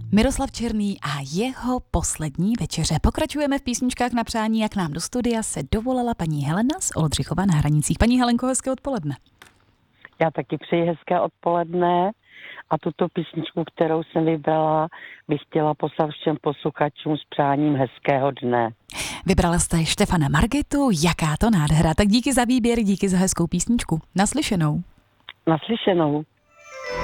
Miroslav Černý a jeho poslední večeře. Pokračujeme v písničkách na přání, jak nám do studia se dovolala paní Helena z Oldřichova na Hranicích. Paní Helenko, hezké odpoledne. Já taky přeji hezké odpoledne a tuto písničku, kterou jsem vybrala, bych chtěla poslat všem posluchačům s přáním hezkého dne. Vybrala jste Štefana Margitu, jaká to nádhera. Tak díky za výběr, díky za hezkou písničku. Naslyšenou. Naslyšenou.